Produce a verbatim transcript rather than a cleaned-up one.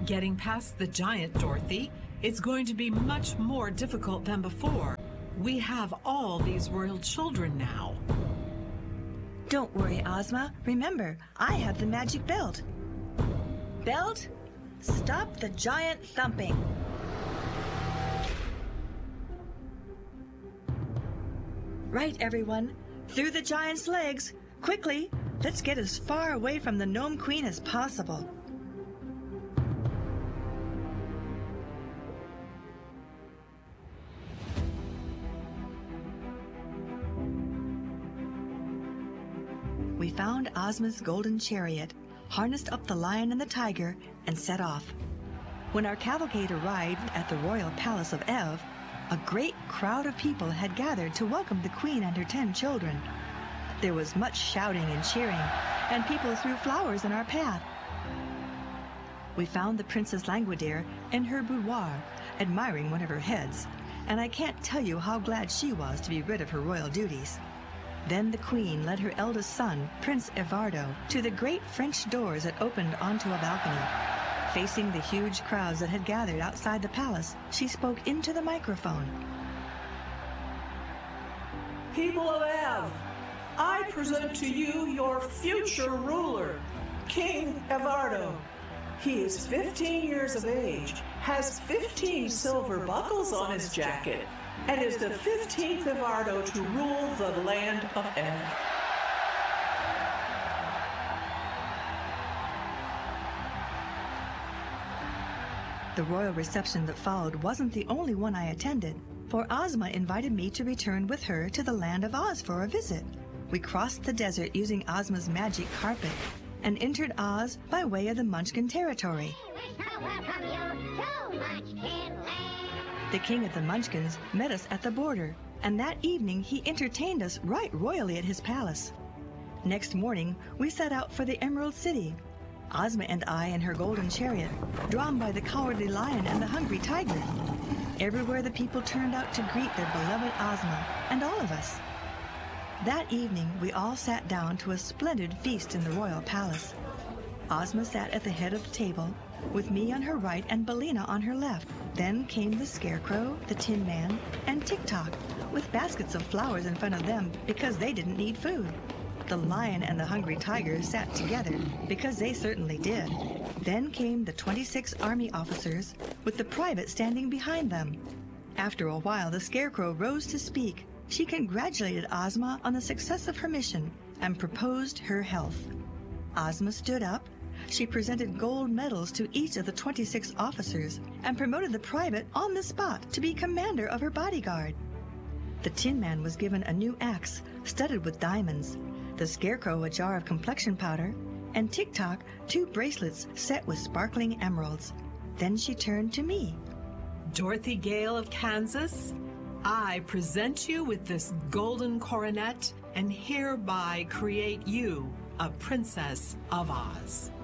getting past the giant, Dorothy. It's going to be much more difficult than before. We have all these royal children now. Don't worry, Ozma. Remember, I have the magic belt. Belt, stop the giant thumping. Right, everyone. Through the giant's legs. Quickly, let's get as far away from the Gnome Queen as possible. We found Ozma's golden chariot, harnessed up the lion and the tiger, and set off. When our cavalcade arrived at the royal palace of Ev, a great crowd of people had gathered to welcome the queen and her ten children. There was much shouting and cheering, and people threw flowers in our path. We found the Princess Langwidere in her boudoir, admiring one of her heads, and I can't tell you how glad she was to be rid of her royal duties. Then the queen led her eldest son, Prince Evardo, to the great French doors that opened onto a balcony. Facing the huge crowds that had gathered outside the palace, she spoke into the microphone. People of Ev, I present to you your future ruler, King Evardo. He is fifteen years of age, has fifteen silver buckles on his jacket, and is the fifteenth Evardo to rule the land of Ev. The royal reception that followed wasn't the only one I attended, for Ozma invited me to return with her to the land of Oz for a visit. We crossed the desert using Ozma's magic carpet and entered Oz by way of the Munchkin territory. The king of the Munchkins met us at the border, and that evening he entertained us right royally at his palace. Next morning, we set out for the Emerald City. Ozma and I in her golden chariot, drawn by the cowardly lion and the hungry tiger. Everywhere the people turned out to greet their beloved Ozma and all of us. That evening, we all sat down to a splendid feast in the royal palace. Ozma sat at the head of the table, with me on her right and Billina on her left. Then came the Scarecrow, the Tin Man, and Tik-Tok, with baskets of flowers in front of them because they didn't need food. The lion and the hungry tiger sat together because they certainly did. Then came the twenty-six army officers, with the private standing behind them. After a while, the Scarecrow rose to speak. She congratulated Ozma on the success of her mission and proposed her health. Ozma stood up. She presented gold medals to each of the twenty-six officers and promoted the private on the spot to be commander of her bodyguard. The Tin Man was given a new axe studded with diamonds, the Scarecrow a jar of complexion powder, and Tik-Tok two bracelets set with sparkling emeralds. Then she turned to me. Dorothy Gale of Kansas, I present you with this golden coronet and hereby create you a Princess of Oz.